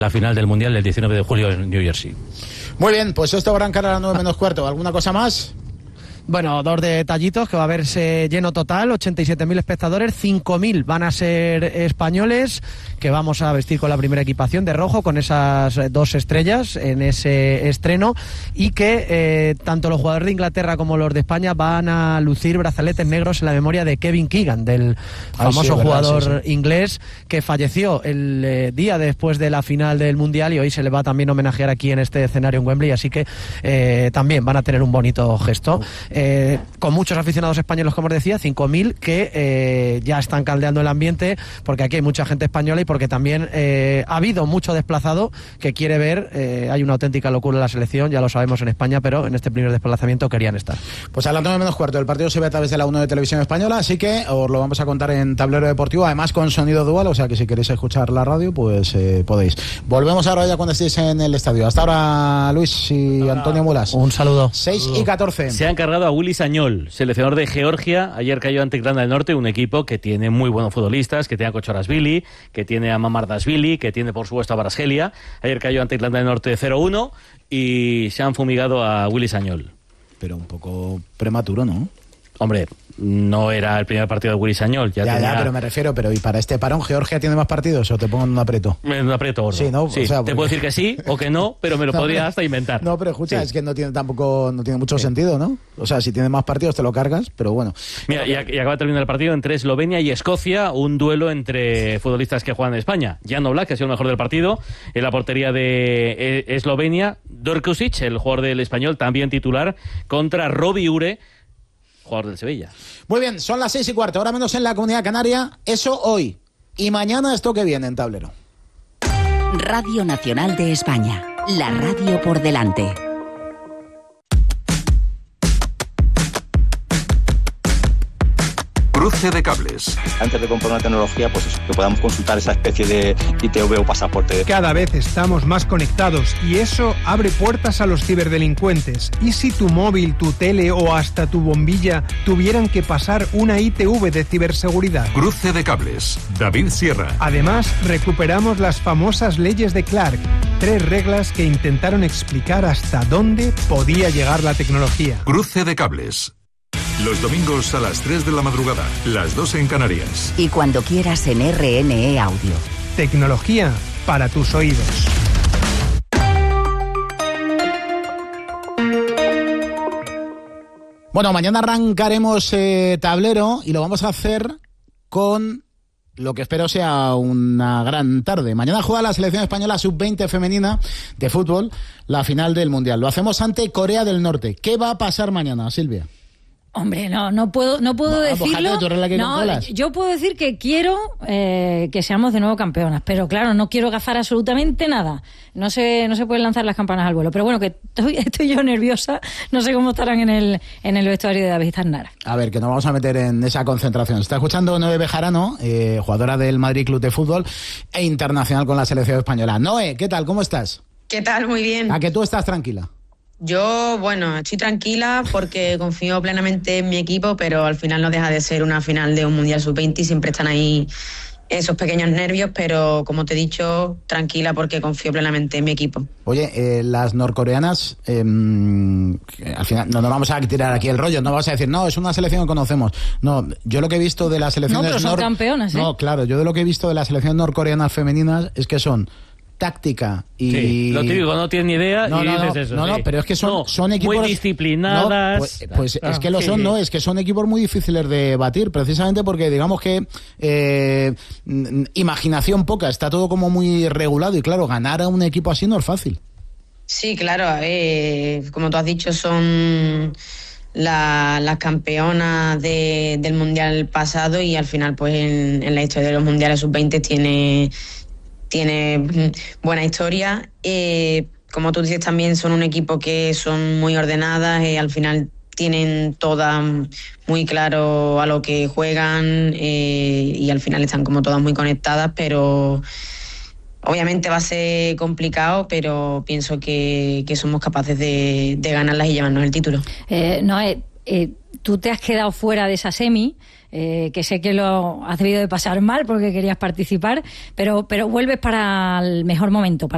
la final del Mundial del 19 de julio en New Jersey. Muy bien, pues esto va a arrancar a las 9 menos cuarto. ¿Alguna cosa más? Bueno, 2 detallitos, que va a verse lleno total, 87.000 espectadores, 5.000 van a ser españoles, que vamos a vestir con la primera equipación de rojo, con esas 2 estrellas en ese estreno, y que tanto los jugadores de Inglaterra como los de España van a lucir brazaletes negros en la memoria de Kevin Keegan, del famoso jugador inglés que falleció el día después de la final del Mundial, y hoy se le va también a homenajear aquí en este escenario en Wembley, así que también van a tener un bonito gesto. Con muchos aficionados españoles, como os decía, 5.000 que ya están caldeando el ambiente, porque aquí hay mucha gente española y porque también ha habido mucho desplazado que quiere ver. Hay una auténtica locura en la selección, ya lo sabemos en España, pero en este primer desplazamiento querían estar. Pues a las 9 menos cuarto, el partido se ve a través de la 1 de Televisión Española, así que os lo vamos a contar en Tablero Deportivo, además con sonido dual, o sea que si queréis escuchar la radio, pues podéis. Volvemos ahora ya cuando estéis en el estadio. Hasta ahora, Luis y Antonio Mulas. Un saludo. 6:14. Se ha encargado a Willy Sagnol, seleccionador de Georgia. Ayer cayó ante Irlanda del Norte, un equipo que tiene muy buenos futbolistas, que tiene a Kochorashvili, que tiene a Mamardashvili, que tiene por supuesto a Kvaratskhelia. Ayer cayó ante Irlanda del Norte 0-1 y se han fumigado a Willy Sagnol. Pero un poco prematuro, ¿no? Hombre, no era el primer partido de Willy Sagnol. Ya, pero me refiero, ¿y para este parón Georgia tiene más partidos o te pongo en un aprieto? En un aprieto gordo. Sí, ¿no? Sí, o sea, te puedo decir que sí o que no, pero me lo podría hasta inventar. No, pero escucha, sí. Es que no tiene mucho sentido, ¿no? O sea, si tiene más partidos te lo cargas, pero bueno. Mira, y acaba de terminar el partido entre Eslovenia y Escocia, un duelo entre futbolistas que juegan en España. Jan Oblak, que ha sido el mejor del partido, en la portería de Eslovenia. Dorkusic, el jugador del Español, también titular, contra Robbie Ure, jugador del Sevilla. Muy bien, son las 6:15, ahora menos en la Comunidad Canaria. Eso hoy. Y mañana esto que viene en Tablero. Radio Nacional de España. La radio por delante. Cruce de cables. Antes de comprar una tecnología, pues eso, que podamos consultar esa especie de ITV o pasaporte. Cada vez estamos más conectados y eso abre puertas a los ciberdelincuentes. ¿Y si tu móvil, tu tele o hasta tu bombilla tuvieran que pasar una ITV de ciberseguridad? Cruce de cables. David Sierra. Además, recuperamos las famosas leyes de Clark. 3 reglas que intentaron explicar hasta dónde podía llegar la tecnología. Cruce de cables. Los domingos a las 3 de la madrugada, las 2 en Canarias. Y cuando quieras en RNE Audio. Tecnología para tus oídos. Bueno, mañana arrancaremos Tablero y lo vamos a hacer con lo que espero sea una gran tarde. Mañana juega la selección española sub-20 femenina de fútbol, la final del Mundial. Lo hacemos ante Corea del Norte. ¿Qué va a pasar mañana, Silvia? Hombre, no puedo decirlo. No, yo puedo decir que quiero que seamos de nuevo campeonas, pero claro, no quiero gafar absolutamente nada. No se pueden lanzar las campanas al vuelo. Pero bueno, que estoy yo nerviosa. No sé cómo estarán en el vestuario de David Zarnara. A ver, que nos vamos a meter en esa concentración. Está escuchando Noé Bejarano, jugadora del Madrid Club de Fútbol e internacional con la selección española. Noé, ¿qué tal? ¿Cómo estás? ¿Qué tal? Muy bien. ¿A que tú estás tranquila? Yo, bueno, estoy tranquila porque confío plenamente en mi equipo, pero al final no deja de ser una final de un Mundial Sub-20 y siempre están ahí esos pequeños nervios, pero como te he dicho, tranquila porque confío plenamente en mi equipo. Oye, las norcoreanas, al final no nos vamos a tirar aquí el rollo, no vamos a decir, no, es una selección que conocemos. No, yo lo que he visto de las selecciones... No, pero son campeonas, ¿eh? No, claro, yo de lo que he visto de las selecciones norcoreanas femeninas es que son táctica y... Sí, lo típico, no tienes ni idea y dices eso. No, pero es que son equipos... Muy disciplinadas. No, pues es que lo son, sí. ¿No? Es que son equipos muy difíciles de batir, precisamente porque digamos que imaginación poca, está todo como muy regulado y claro, ganar a un equipo así no es fácil. Sí, claro, como tú has dicho, son las campeonas del Mundial pasado y al final pues en la historia de los Mundiales Sub-20 tiene buena historia. Como tú dices, también son un equipo que son muy ordenadas, al final tienen todas muy claro a lo que juegan y al final están como todas muy conectadas, pero obviamente va a ser complicado, pero pienso que somos capaces de ganarlas y llevarnos el título. Tú te has quedado fuera de esa semi, que sé que lo has debido de pasar mal porque querías participar, pero vuelves para el mejor momento, para